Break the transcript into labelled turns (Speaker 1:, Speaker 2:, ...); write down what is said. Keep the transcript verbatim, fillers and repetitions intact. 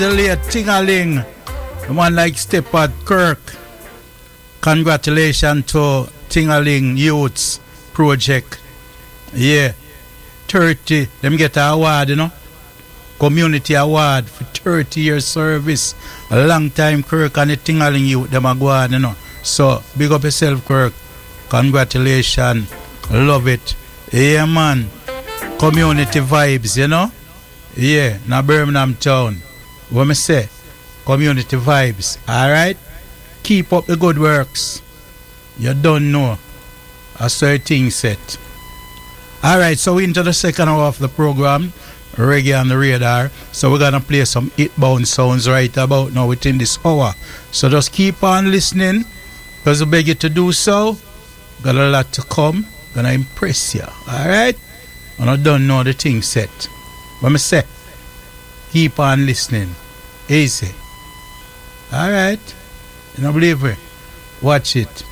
Speaker 1: The late Ting-a-ling, the one like Steppard Kirk. Congratulations to Ting-a-ling Youths Project. Yeah, thirty, them get an award, you know. Community award for thirty years service. A long time Kirk and the Ting-a-ling Youth, them a go on, you know. So, big up yourself, Kirk. Congratulations. Love it. Yeah, man. Community vibes, you know. Yeah, now Birmingham town. What me say? Community vibes. Alright? Keep up the good works. You don't know. A certain set. Alright, so we into the second hour of the program. Reggae on the radar. So we're gonna play some hitbound sounds right about now within this hour. So just keep on listening. Because I beg you to do so. Got a lot to come. Gonna impress you. Alright? And I don't know the thing set. What me say? Keep on listening. Easy. Alright? You don't believe me? Watch it.